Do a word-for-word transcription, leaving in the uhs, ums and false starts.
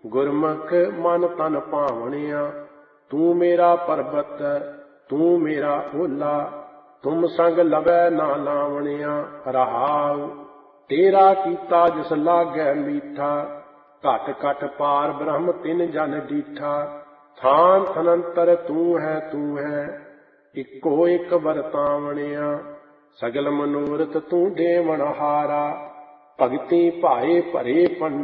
ਗੁਰਮੁਖ ਮਨ ਤਨ ਭਾਵਣਿਆ। ਤੂੰ ਮੇਰਾ ਪਰਬਤ ਤੂੰ ਮੇਰਾ ਓਲਾ, ਤੁਮ ਸੰਗ ਲਵੈ ਨਾ ਲਾਵਣਿਆ। ਰਹਾਉ ਤੇਰਾ ਕੀਤਾ ਜਿਸ ਲਾਗੈ ਮੀਠਾ, ਘਟ ਘਟ ਪਾਰ ਬ੍ਰਹਮ ਤਿਨ ਜਨ ਡੀਠਾ। ਥਾਨ ਥਨੰਤਰ ਤੂੰ ਹੈ ਤੂੰ ਹੈ, ਇੱਕੋ ਇੱਕ ਵਰਤਾਵਣਿਆ। ਸਗਲ ਮਨੋਰਥ ਤੂੰ ਦੇਵਨ ਹਾਰਾ, ਭਗਤੀ ਭਾਏ ਭਰੇ